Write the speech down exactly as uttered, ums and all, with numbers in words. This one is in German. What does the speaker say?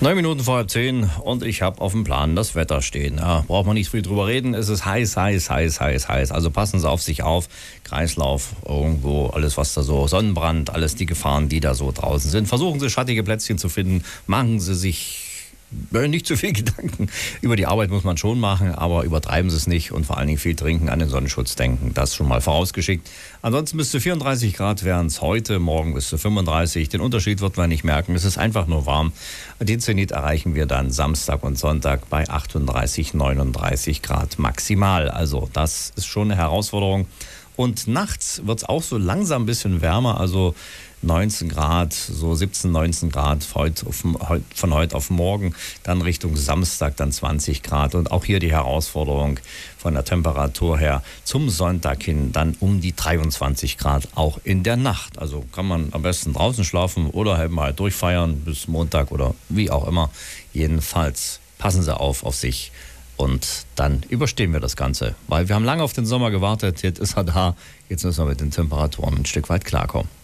Neun Minuten vor halb zehn und ich habe auf dem Plan das Wetter stehen. Ja, braucht man nicht viel drüber reden. Es ist heiß, heiß, heiß, heiß, heiß. Also passen Sie auf sich auf. Kreislauf, irgendwo, alles was da so, Sonnenbrand, alles die Gefahren, die da so draußen sind. Versuchen Sie schattige Plätzchen zu finden. Machen Sie sich nicht zu viel Gedanken. Über die Arbeit muss man schon machen, aber übertreiben Sie es nicht und vor allen Dingen viel trinken, an den Sonnenschutz denken. Das schon mal vorausgeschickt. Ansonsten bis zu vierunddreißig Grad wären es heute, morgen bis zu fünfunddreißig. Den Unterschied wird man nicht merken. Es ist einfach nur warm. Den Zenit erreichen wir dann Samstag und Sonntag bei achtunddreißig, neununddreißig Grad maximal. Also das ist schon eine Herausforderung. Und nachts wird es auch so langsam ein bisschen wärmer, also neunzehn Grad, so siebzehn, neunzehn Grad heute auf, von heute auf morgen, dann Richtung Samstag dann zwanzig Grad und auch hier die Herausforderung von der Temperatur her zum Sonntag hin dann um die dreiundzwanzig Grad auch in der Nacht. Also kann man am besten draußen schlafen oder halt mal durchfeiern bis Montag oder wie auch immer. Jedenfalls passen Sie auf auf sich. Und dann überstehen wir das Ganze, weil wir haben lange auf den Sommer gewartet, jetzt ist er da, jetzt müssen wir mit den Temperaturen ein Stück weit klarkommen.